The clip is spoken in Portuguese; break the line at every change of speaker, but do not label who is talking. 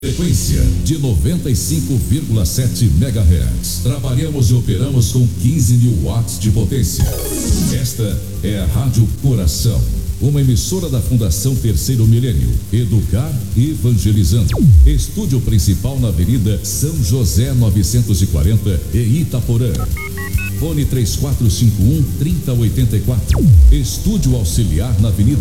Frequência de 95,7 MHz. Trabalhamos e operamos com 15 mil watts de potência. Esta é a Rádio Coração, uma emissora da Fundação Terceiro Milênio. Educar evangelizando. Estúdio principal na Avenida São José 940, em Itaporã. Fone 3451-3084. Estúdio auxiliar na Avenida